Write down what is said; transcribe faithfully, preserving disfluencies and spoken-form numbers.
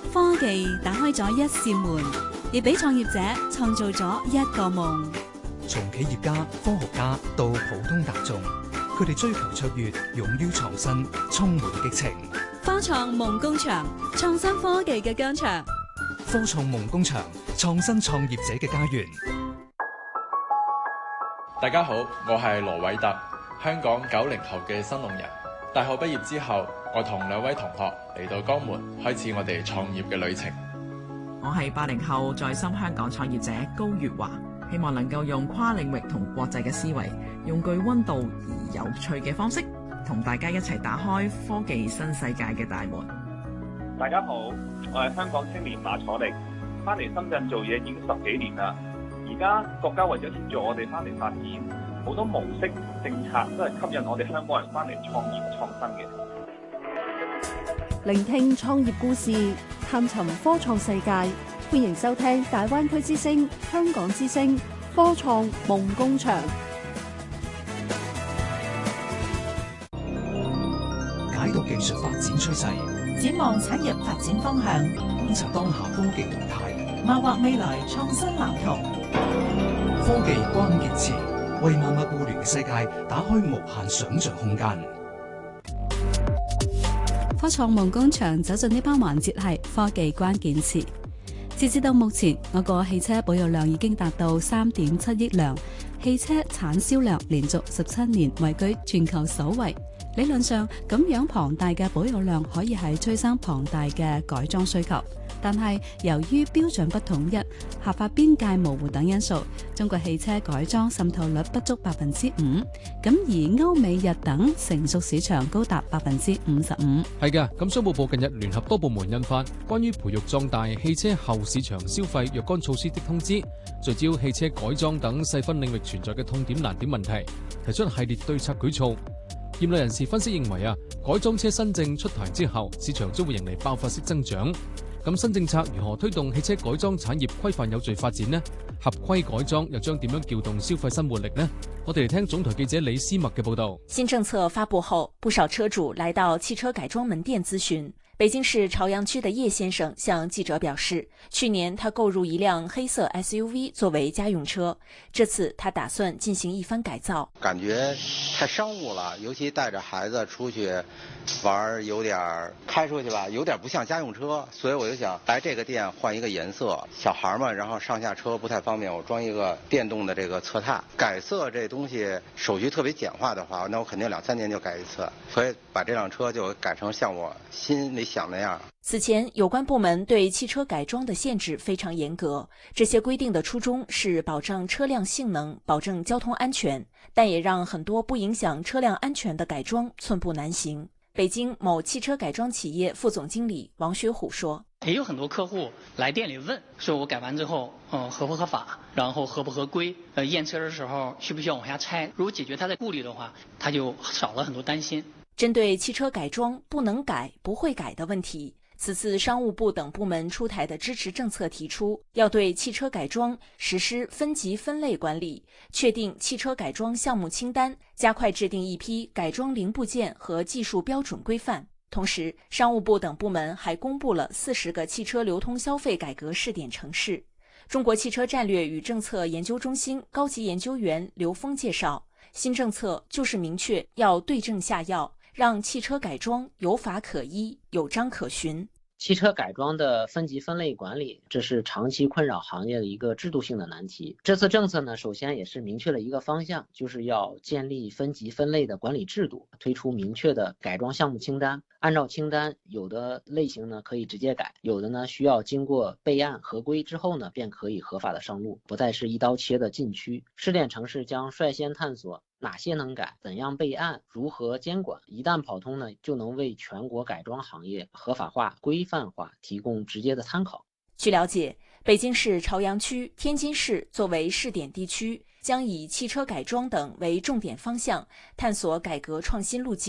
科技打開咗一扇門，亦俾創業者創造咗一個夢。 從企業家、科學家到普通大眾，佢哋追求卓越，勇於創新，充滿激情。 科創夢工場，創新科技嘅疆場。 科創夢工場，創新創業者嘅家園。 大家好，我係羅偉特，香港九零後嘅新農人。大學畢業之後，我同兩位同學嚟到江門，開始我哋創業嘅旅程。 我係八零後在深香港創業者高月華，希望能夠用跨領域同國際嘅思維，用具溫度而有趣嘅方式，同大家一齊打開科技新世界嘅大門。 大家好，我係香港青年馬楚力，翻嚟深圳做嘢已經十幾年啦。而家國家為咗協助我哋翻嚟發展，好多模式政策都係吸引我哋香港人翻嚟創業創新嘅。 聆聽創業故事，探尋科創世界，歡迎收聽大灣區之聲、香港之聲科創夢工場。 解讀技術發展趨勢， 展望產業發展方向， 觀察當下科技動態， 謀劃未來創新藍圖。 科技關鍵詞，為萬物互聯嘅世界打開無限想象空間。 科創夢工場走進呢班環節係科技關鍵詞。截至到目前，我國汽車保有量已經達到三點七億輛，汽車產銷量連續十七年位居全球首位。理論上，咁樣龐大嘅保有量可以係催生龐大嘅改裝需求。但係由於標準不統一、合法邊界模糊等因素，中國汽車改裝滲透率不足百分之五，咁而歐美日等成熟市場高達百分之五十五。 係嘅，咁商務部近日聯合多部門印發關於培育壯大汽車後市場消費若干措施的通知，聚焦汽車改裝等細分領域存在嘅痛點難點問題，提出系列對策舉措。業內人士分析認為啊，改裝車新政出台之後，市場將會迎嚟爆發式增長。咁新政策如何推動汽車改裝產業規範有序發展呢？合規改裝又將點樣撬動消費新活力呢？我哋嚟聽總台記者李思默嘅報道。 新政策發布後，不少車主來到汽車改裝門店諮詢。北京市朝陽區的葉先生向記者表示，去年他購入一輛黑色 S U V 作為家用車，這次他打算進行一番改造。 感覺太商務了，尤其帶着孩子出去玩，有點開出去吧，有點不像家用車，所以我就想來這個店換一個顏色。小孩嘛，然後上下車不太方便，我裝一個電動的這個側踏。改色這東西手續特別簡化的話，那我肯定兩三年就改一次，所以把這輛車就改成像我心裏想那樣。 此前，有關部門對汽車改裝的限制非常嚴格，這些規定的初衷是保障車輛性能，保證交通安全，但也讓很多不影響車輛安全的改裝寸步難行。北京某汽車改裝企業副總經理王學虎說： 也有很多客戶來店裏問，說我改完之後，嗯，合不合法，然後合不合規，呃，驗車的時候需不需要往下拆？如果解決他的顧慮的話，他就少了很多擔心。 針對汽車改裝不能改、不會改的問題，此次商務部等部門出台的支持政策提出，要對汽車改裝實施分級分類管理，確定汽車改裝項目清單，加快制定一批改裝零部件和技術標準規範。同時，商務部等部門還公布了四十個汽車流通消費改革試點城市。中國汽車戰略與政策研究中心高級研究員劉峰介紹，新政策就是明確要對症下藥，讓汽車改裝有法可依、有章可循。 汽車改裝的分級分類管理，這是長期困擾行業的一個制度性的難題。這次政策呢，首先也是明確了一個方向，就是要建立分級分類的管理制度，推出明確的改裝項目清單。按照清單，有的類型呢可以直接改，有的呢需要經過備案合規之後呢，便可以合法的上路，不再是一刀切的禁區。試點城市將率先探索哪些能改，怎樣備案，如何監管，一旦跑通呢，就能為全國改裝行業合法化、規範化提供直接的參考。 據了解，北京市朝陽區、天津市作為試點地區，將以汽車改裝等為重點方向，探索改革創新路徑。